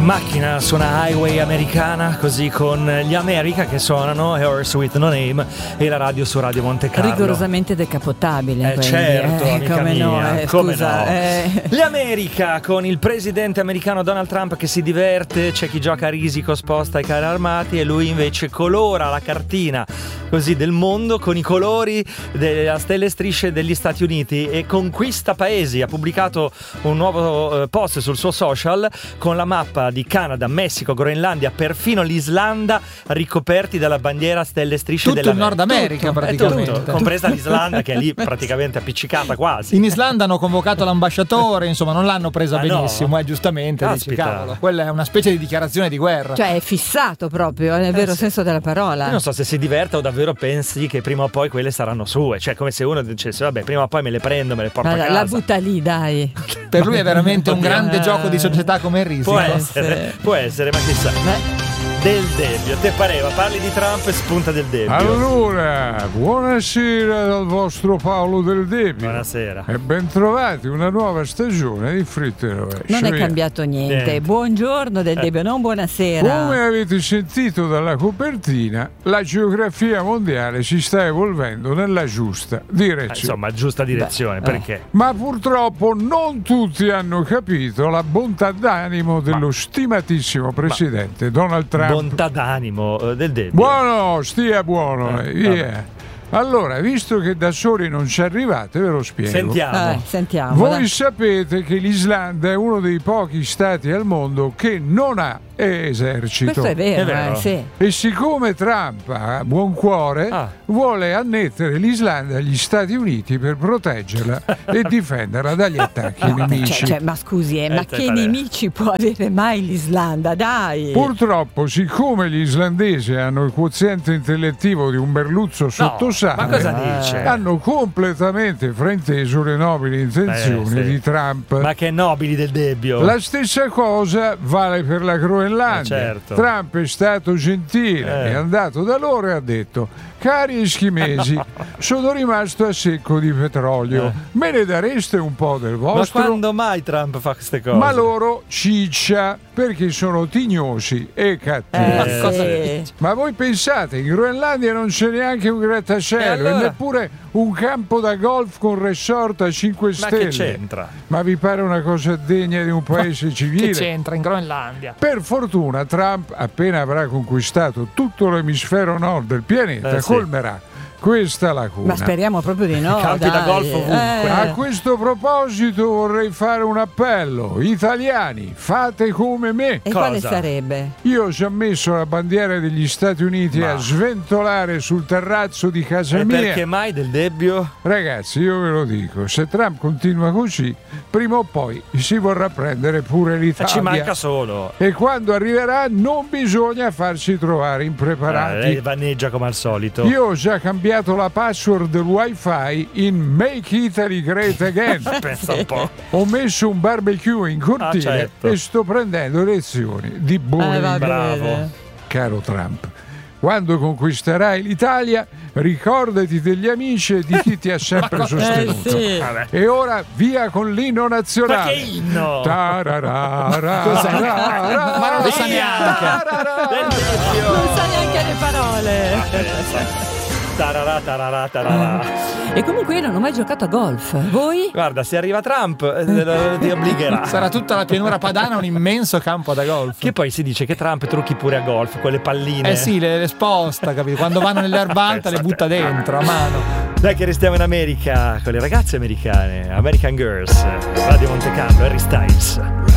in macchina su una highway americana, così con gli America che suonano Horse with No Name e la radio su Radio Monte Carlo. Rigorosamente decapotabile. Certo, amica come mia, no, come scusa, no. Gli America con il presidente americano Donald Trump che si diverte, c'è chi gioca a risico, sposta i carri armati e lui invece colora la cartina così del mondo con i colori delle stelle e strisce degli Stati Uniti e conquista paesi. Ha pubblicato un nuovo post sul suo social con la mappa di Canada, Messico, Groenlandia, perfino l'Islanda ricoperti dalla bandiera stelle e strisce tutto il Nord America praticamente, tutto, compresa l'Islanda che è lì praticamente appiccicata quasi. In Islanda hanno convocato l'ambasciatore, insomma non l'hanno presa benissimo, no? Giustamente dici, Caspita. cavolo, quella è una specie di dichiarazione di guerra. Cioè è fissato proprio, nel vero senso della parola. Io non so se si diverta o davvero pensi che prima o poi quelle saranno sue, cioè come se uno dicesse vabbè prima o poi me le prendo, me le porto a casa. La butta lì, dai. Per lui è veramente un grande gioco di società come il risico. Può essere, ma chissà. Del Debbio, te pareva? Parli di Trump e spunta Del Debbio. Allora, buonasera dal vostro Paolo Del Debbio. Buonasera. E ben trovati una nuova stagione di Fritte e Rovescio. Non è cambiato niente. Buongiorno Del Debbio, non buonasera. Come avete sentito dalla copertina, la geografia mondiale si sta evolvendo nella giusta direzione. Insomma, giusta direzione, perché? Ma purtroppo non tutti hanno capito la bontà d'animo dello stimatissimo presidente Donald Trump. Bontà d'animo Del Debbio. Buono, stia buono, via. Allora, visto che da soli non ci arrivate, ve lo spiego. Sentiamo. Voi sapete che l'Islanda è uno dei pochi stati al mondo che non ha esercito. Questo è vero. Sì. E siccome Trump ha buon cuore, vuole annettere l'Islanda agli Stati Uniti per proteggerla e difenderla dagli attacchi nemici. Ma scusi, ma che nemici può avere mai l'Islanda? Dai! Purtroppo, siccome gli islandesi hanno il quoziente intellettivo di un merluzzo sottosale, ma cosa dice? Hanno completamente frainteso le nobili intenzioni di Trump. Ma che nobili Del Debbio! La stessa cosa vale per la Groenlandia. Certo. Trump è stato gentile, è andato da loro e ha detto: cari eschimesi, sono rimasto a secco di petrolio, me ne dareste un po' del vostro? Ma quando mai Trump fa queste cose? Ma loro ciccia, perché sono tignosi e cattivi. Ma voi pensate, in Groenlandia non c'è neanche un grattacielo e neppure un campo da golf con resort a 5 stelle. Ma che c'entra? Ma vi pare una cosa degna di un paese civile? Che c'entra in Groenlandia? Per fortuna Trump, appena avrà conquistato tutto l'emisfero nord del pianeta, colmerà questa lacuna. Ma speriamo proprio di no. Campi da golf ovunque. A questo proposito vorrei fare un appello. Italiani, fate come me. E quale sarebbe? Io ho già messo la bandiera degli Stati Uniti a sventolare sul terrazzo di casa mia. Perché mai Del Debbio? Ragazzi, io ve lo dico, se Trump continua così, prima o poi si vorrà prendere pure l'Italia. Ci manca solo. E quando arriverà non bisogna farsi trovare impreparati. Lei vanneggia come al solito. Io ho già cambiato la password del wifi in Make Italy Great Again. Pensa un po'. Ho messo un barbecue in cortile e sto prendendo lezioni di buoni. Bravo. Caro Trump, quando conquisterai l'Italia, ricordati degli amici e di chi ti ha sempre sostenuto. E ora via con l'inno nazionale. Ma che inno? Cos'è? Ma non lo sa neanche. Non sa neanche le parole. Tararà, tararà, tararà. E comunque io non ho mai giocato a golf. Voi? Guarda, se arriva Trump ti obbligherà. Sarà tutta la pianura padana un immenso campo da golf. Che poi si dice che Trump trucchi pure a golf, quelle palline. Eh sì, le sposta, capito? Quando vanno nell'erba alta le butta dentro a mano. Dai che restiamo in America con le ragazze americane, American Girls, Radio Monte Carlo, Harry Styles.